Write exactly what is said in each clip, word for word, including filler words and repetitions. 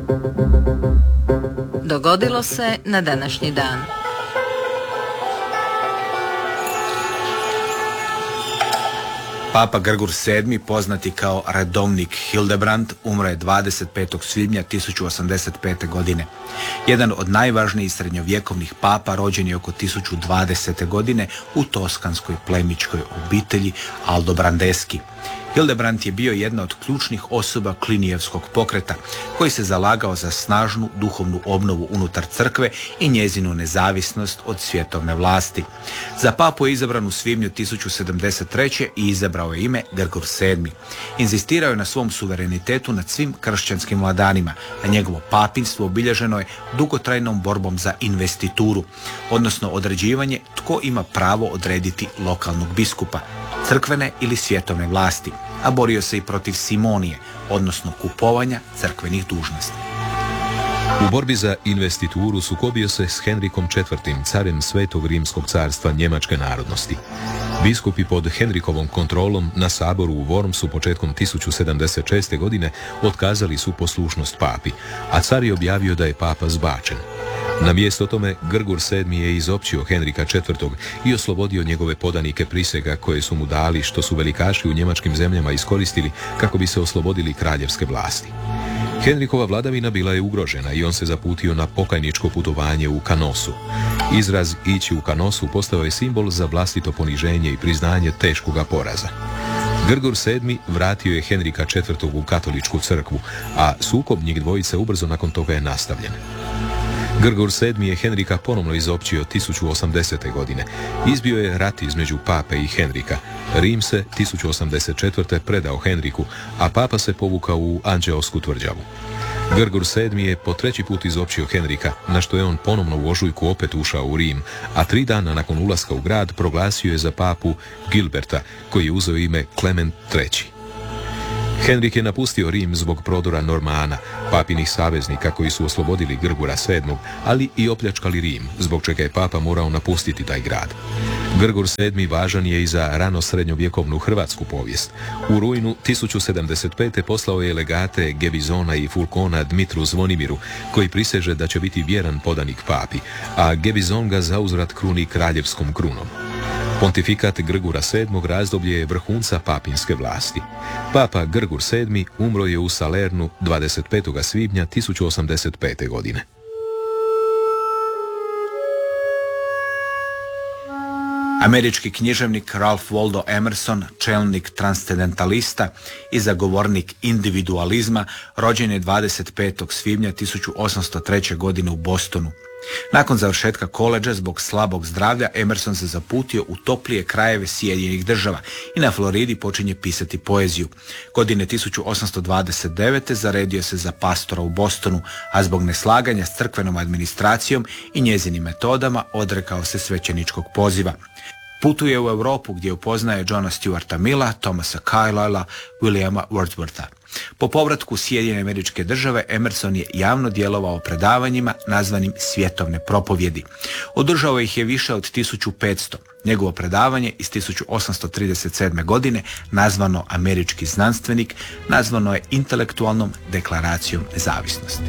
Dogodilo se na današnji dan. Papa Grgur sedmi, poznati kao redovnik Hildebrand, umro je dvadeset petog svibnja tisuću osamdeset pete. godine. Jedan od najvažnijih srednjovjekovnih papa, rođen je oko tisuću dvadesete. godine u toskanskoj plemićkoj obitelji Aldobrandeski. Hildebrand je bio jedna od ključnih osoba Klinijevskog pokreta, koji se zalagao za snažnu duhovnu obnovu unutar crkve i njezinu nezavisnost od svjetovne vlasti. Za papu je izabran u svibnju tisuću sedamdeset treće. i izabrao je ime Grgur sedmi. Inzistirao je na svom suverenitetu nad svim kršćanskim vladanima, a njegovo papinstvo obilježeno je dugotrajnom borbom za investituru, odnosno određivanje tko ima pravo odrediti lokalnog biskupa, crkvene ili svjetovne vlasti, a borio se i protiv simonije, odnosno kupovanja crkvenih dužnosti. U borbi za investituru sukobio se s Henrikom četvrtim, carem Svetog Rimskog carstva njemačke narodnosti. Biskupi pod Henrikovom kontrolom na saboru u Wormsu početkom tisuću sedamdeset šeste. godine otkazali su poslušnost papi, a car je objavio da je papa zbačen. Na mjesto tome Grgur sedmi je izopćio Henrika četvrtog. i oslobodio njegove podanike prisega koje su mu dali, što su velikaši u njemačkim zemljama iskoristili kako bi se oslobodili kraljevske vlasti. Henrikova vladavina bila je ugrožena i on se zaputio na pokajničko putovanje u Kanosu. Izraz ići u Kanosu postao je simbol za vlastito poniženje i priznanje teškoga poraza. Grgur sedmi vratio je Henrika četvrtog. u katoličku crkvu, a sukob njih dvojice ubrzo nakon toga je nastavljen. Grgur sedmi je Henrika ponovno izopćio tisuću osamdesete. godine. Izbio je rat između pape i Henrika. Rim se tisuću osamdeset četvrte. predao Henriku, a papa se povukao u Anđeosku tvrđavu. Grgur sedmi je po treći put izopćio Henrika, na što je on ponovno u ožujku opet ušao u Rim, a tri dana nakon ulaska u grad proglasio je za papu Gilberta, koji je uzeo ime Klement treći. Henrik je napustio Rim zbog prodora Normana, papinih saveznika koji su oslobodili Grgura sedmog. ali i opljačkali Rim, zbog čega je papa morao napustiti taj grad. Grgur sedmi važan je i za rano srednjovjekovnu hrvatsku povijest. U rujnu tisuću sedamdeset pete. poslao je legate Gebizona i Fulkona Dmitru Zvonimiru, koji priseže da će biti vjeran podanik papi, a Gebizon ga zauzvrat kruni kraljevskom krunom. Pontifikat Grgura sedmog. razdoblje je vrhunca papinske vlasti. Papa Grgur sedmi. umro je u Salernu dvadeset petog svibnja tisuću osamdeset pete. godine. Američki književnik Ralph Waldo Emerson, čelnik transcendentalista i zagovornik individualizma, rođen je dvadeset petog svibnja tisuću osamsto treće. godine u Bostonu. Nakon završetka koledža zbog slabog zdravlja, Emerson se zaputio u toplije krajeve Sjedinjenih država i na Floridi počinje pisati poeziju. Godine tisuću osamsto dvadeset devete. zaredio se za pastora u Bostonu, a zbog neslaganja s crkvenom administracijom i njezinim metodama odrekao se svećeničkog poziva. Putuje u Europu gdje upoznaje Johna Stuarta Milla, Thomasa Carlyle'a, Williama Wordswortha. Po povratku u Sjedinjene Američke Države Emerson je javno djelovao predavanjima nazvanim svjetovne propovjedi. Održao ih je više od tisuću petsto. Njegovo predavanje iz tisuću osamsto trideset sedme. godine, nazvano Američki znanstvenik, nazvano je intelektualnom deklaracijom nezavisnosti.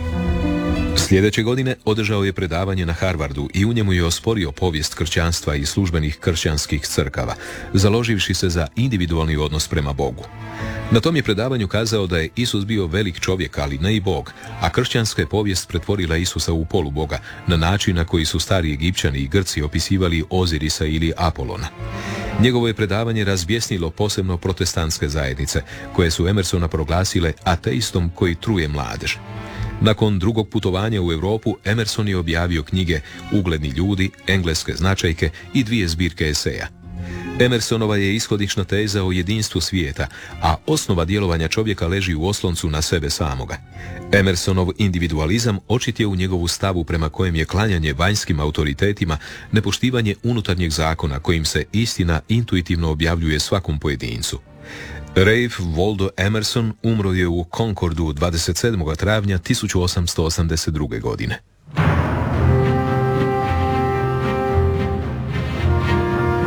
Sljedeće godine održao je predavanje na Harvardu i u njemu je osporio povijest kršćanstva i službenih kršćanskih crkava, založivši se za individualni odnos prema Bogu. Na tom je predavanju kazao da je Isus bio velik čovjek, ali ne i Bog, a kršćanska je povijest pretvorila Isusa u poluboga, na način na koji su stari Egipćani i Grci opisivali Ozirisa ili Apolona. Njegovo je predavanje razbjesnilo posebno protestantske zajednice, koje su Emersona proglasile ateistom koji truje mladež. Nakon drugog putovanja u Europu, Emerson je objavio knjige Ugledni ljudi, engleske značajke i dvije zbirke eseja. Emersonova je ishodišna teza o jedinstvu svijeta, a osnova djelovanja čovjeka leži u osloncu na sebe samoga. Emersonov individualizam očit je u njegovu stavu prema kojem je klanjanje vanjskim autoritetima nepoštivanje unutarnjeg zakona kojim se istina intuitivno objavljuje svakom pojedincu. Ralph Waldo Emerson umro je u Concordu dvadeset sedmog travnja tisuću osamsto osamdeset druge. godine.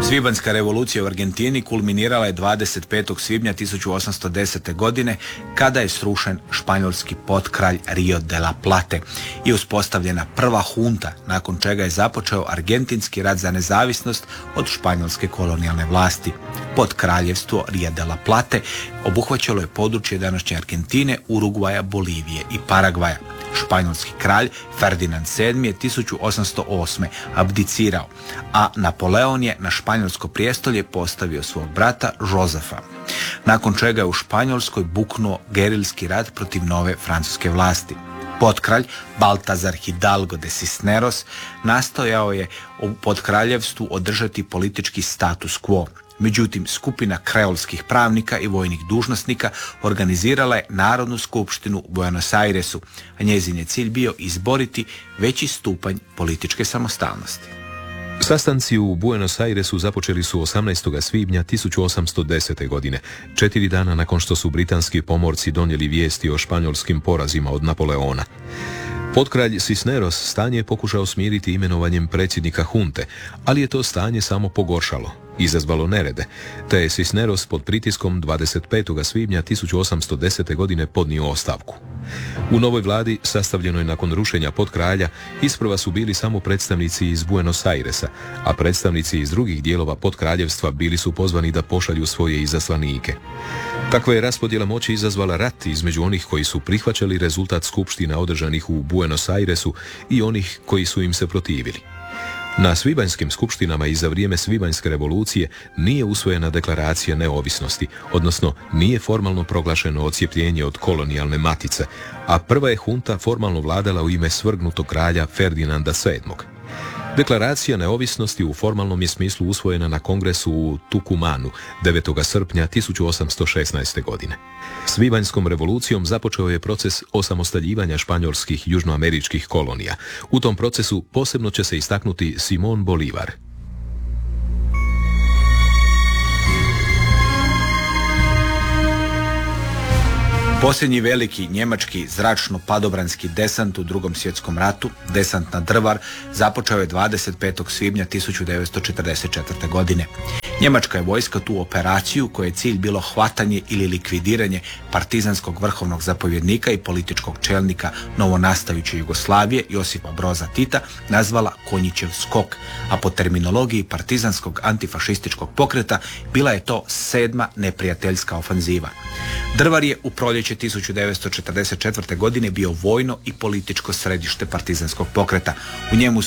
Svibanjska revolucija u Argentini kulminirala je dvadeset petog svibnja tisuću osamsto desete. godine kada je srušen španjolski potkralj Rio de la Plate i uspostavljena prva hunta, nakon čega je započeo argentinski rat za nezavisnost od španjolske kolonijalne vlasti. Potkraljevstvo Rio de la Plate obuhvaćalo je područje današnje Argentine, Urugvaja, Bolivije i Paragvaja. Španjolski kralj Ferdinand sedmi je tisuću osamsto osme. abdicirao, a Napoleon je na španjolsko prijestolje postavio svog brata Josefa, nakon čega je u Španjolskoj buknuo gerilski rat protiv nove francuske vlasti. Potkralj Baltazar Hidalgo de Cisneros nastojao je u potkraljevstvu održati politički status quo. Međutim, skupina kreolskih pravnika i vojnih dužnosnika organizirala je Narodnu skupštinu u Buenos Airesu, a njezin je cilj bio izboriti veći stupanj političke samostalnosti. Sastanci u Buenos Airesu započeli su osamnaestog svibnja tisuću osamsto desete. godine, četiri dana nakon što su britanski pomorci donijeli vijesti o španjolskim porazima od Napoleona. Potkralj Cisneros stanje je pokušao smiriti imenovanjem predsjednika hunte, ali je to stanje samo pogoršalo, izazvalo nerede, te je Cisneros pod pritiskom dvadeset petog svibnja tisuću osamsto desete. godine podnio ostavku. U novoj vladi, sastavljenoj nakon rušenja potkralja, isprva su bili samo predstavnici iz Buenos Airesa, a predstavnici iz drugih dijelova potkraljevstva bili su pozvani da pošalju svoje izaslanike. Takva je raspodjela moći izazvala rat između onih koji su prihvaćali rezultat skupština održanih u Buenos Airesu i onih koji su im se protivili. Na svibanjskim skupštinama i za vrijeme Svibanjske revolucije nije usvojena deklaracija neovisnosti, odnosno nije formalno proglašeno odcijepljenje od kolonijalne matice, a prva je hunta formalno vladala u ime svrgnutog kralja Ferdinanda sedmog. Deklaracija neovisnosti u formalnom je smislu usvojena na kongresu u Tucumanu devetog srpnja tisuću osamsto šesnaeste. godine. Svibanjskom revolucijom započeo je proces osamostaljivanja španjolskih južnoameričkih kolonija. U tom procesu posebno će se istaknuti Simón Bolívar. Posljednji veliki njemački zračno-padobranski desant u Drugom svjetskom ratu, desant na Drvar, započeo je dvadeset petog svibnja tisuću devetsto četrdeset četvrte. godine. Njemačka je vojska tu operaciju, koje je cilj bilo hvatanje ili likvidiranje partizanskog vrhovnog zapovjednika i političkog čelnika novonastajuće Jugoslavije Josipa Broza Tita, nazvala Konjićev skok, a po terminologiji partizanskog antifašističkog pokreta bila je to sedma neprijateljska ofanziva. Drvar je u proljeće tisuću devetsto četrdeset četvrte. godine bio vojno i političko središte partizanskog pokreta. U njemu